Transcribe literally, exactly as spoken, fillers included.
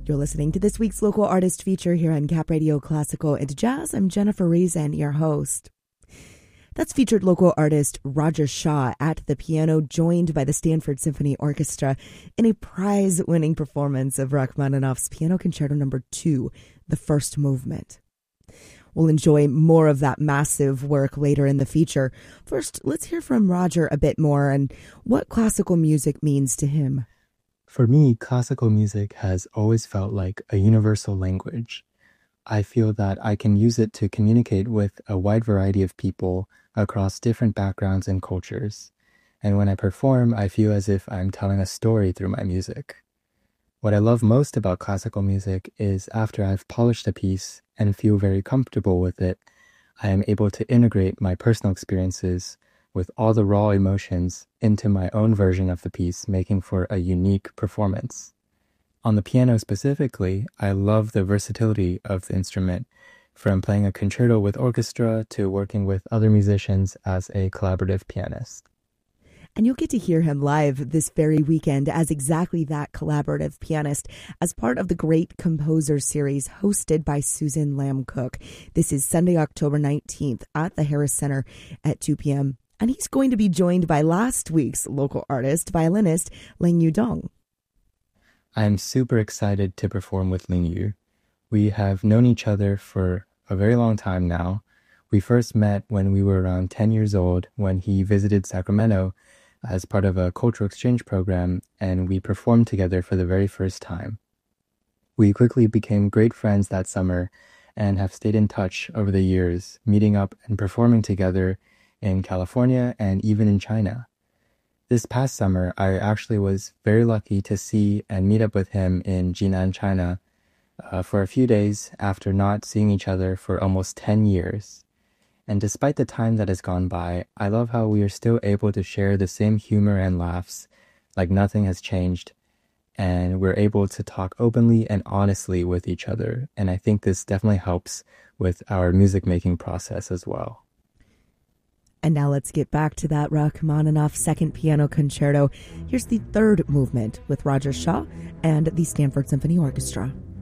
You're listening to this week's local artist feature here on Cap Radio Classical and Jazz. I'm Jennifer Reason, your host. That's featured local artist Roger Shaw at the piano, joined by the Stanford Symphony Orchestra in a prize-winning performance of Rachmaninoff's Piano Concerto Number Two, the first movement. We'll enjoy more of that massive work later in the feature. First, let's hear from Roger a bit more and what classical music means to him. For me, classical music has always felt like a universal language. I feel that I can use it to communicate with a wide variety of people across different backgrounds and cultures. And when I perform, I feel as if I'm telling a story through my music. What I love most about classical music is after I've polished a piece and feel very comfortable with it, I am able to integrate my personal experiences with all the raw emotions into my own version of the piece, making for a unique performance. On the piano specifically, I love the versatility of the instrument, from playing a concerto with orchestra to working with other musicians as a collaborative pianist. And you'll get to hear him live this very weekend as exactly that collaborative pianist as part of the Great Composer Series hosted by Susan Lamb Cook. This is Sunday, October nineteenth at the Harris Center at two p.m. And he's going to be joined by last week's local artist, violinist Ling Yu Dong. I'm super excited to perform with Ling Yu. We have known each other for a very long time now. We first met when we were around ten years old when he visited Sacramento as part of a cultural exchange program, and we performed together for the very first time. We quickly became great friends that summer and have stayed in touch over the years, meeting up and performing together in California and even in China. This past summer, I actually was very lucky to see and meet up with him in Jinan, China, uh, for a few days after not seeing each other for almost ten years. And despite the time that has gone by, I love how we are still able to share the same humor and laughs, like nothing has changed, and we're able to talk openly and honestly with each other. And I think this definitely helps with our music-making process as well. And now let's get back to that Rachmaninoff Second Piano Concerto. Here's the third movement with Roger Shaw and the Stanford Symphony Orchestra.